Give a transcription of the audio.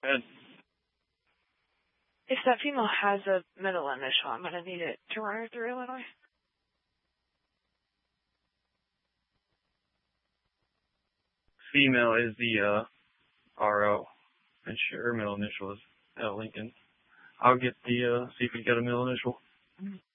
Good. If that female has a middle initial, I'm going to need it to run her through Illinois. Female is the RO, and her middle initial is Lincoln. I'll get see if we got a middle initial. Mm-hmm.